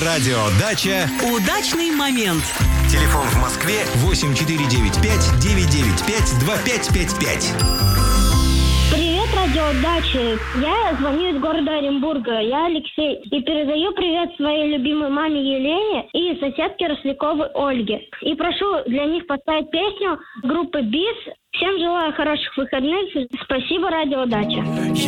Радио Дача. Удачный момент. Телефон в Москве 8495-995-2555. Привет, Радио Дача. Я звоню из города Оренбурга. Я Алексей. И передаю привет своей любимой маме Елене и соседке Росляковой Ольге. И прошу для них поставить песню группы БИС. Всем желаю хороших выходных. Спасибо, Радио Дача.